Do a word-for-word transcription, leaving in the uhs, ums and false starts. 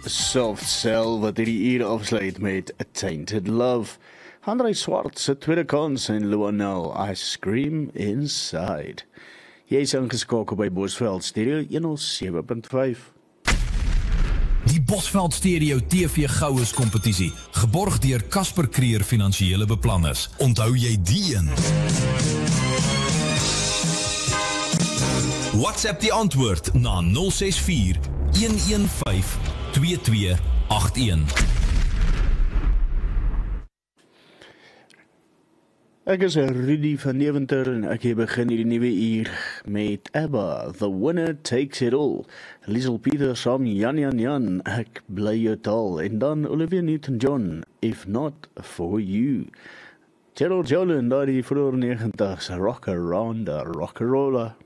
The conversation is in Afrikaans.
Soft Cell wat hierdie uur afsluit met A Tainted Love. André Swart se tweede kans en Luanel, I Scream Inside. Jy is ingeskakel by Bosveld Stereo honderd sewe punt vyf. Die Bosveld Stereo T V Goues kompetisie, geborg deur Casper Creer Finansiële Beplanners. Onthou jy die een? WhatsApp die antwoord na nul ses vier, een een vyf, twee twee agt een. Ek is Rudy van Deventer en ek hier begin hierdie nuwe uur met ABBA, The Winner Takes It All. Liesel Peters saam Jan Jan Jan, Ek bly jou taal. En dan Olivia Newton-John, If Not For You. Gerald Joling, daar die vroeger negentigs, Rock Around the Rock'n'Roller.